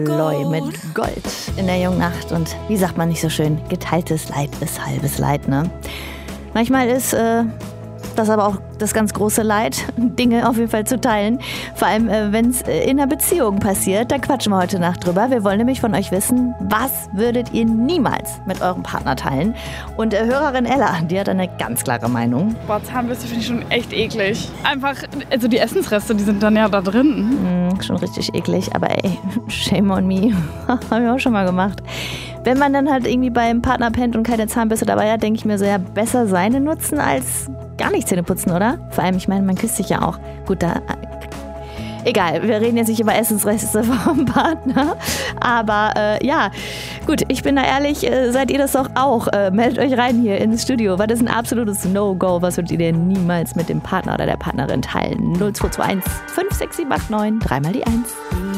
Loy mit Gold in der jungen Nacht. Und wie sagt man nicht so schön, geteiltes Leid ist halbes Leid, ne? Manchmal ist das aber auch das ganz große Leid, Dinge auf jeden Fall zu teilen. Vor allem, wenn es in einer Beziehung passiert. Da quatschen wir heute Nacht drüber. Wir wollen nämlich von euch wissen, was würdet ihr niemals mit eurem Partner teilen? Und Hörerin Ella, die hat eine ganz klare Meinung. Boah, Zahnbürste finde ich schon echt eklig. Einfach, also die Essensreste, die sind dann ja da drin. Schon richtig eklig, aber ey, shame on me. Haben wir auch schon mal gemacht. Wenn man dann halt irgendwie beim Partner pennt und keine Zahnbürste dabei hat, denke ich mir so, ja, besser seine nutzen als gar nicht Zähne putzen, oder? Vor allem, ich meine, man küsst sich ja auch. Gut, da... Egal, wir reden jetzt nicht über Essensreste vom Partner. Aber ja, gut, ich bin da ehrlich, seid ihr das doch auch? Meldet euch rein hier ins Studio. Was ist ein absolutes No-Go? Was würdet ihr denn niemals mit dem Partner oder der Partnerin teilen? 0221 56789, dreimal die 1.